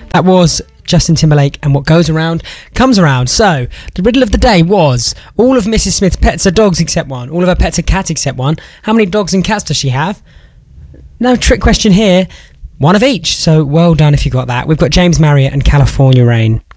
That was Justin Timberlake and What Goes Around Comes Around. So, the riddle of the day was, all of Mrs. Smith's pets are dogs except one. All of her pets are cats except one. How many dogs and cats does she have? No trick question here. One of each. So, well done if you got that. We've got James Marriott and California Rain.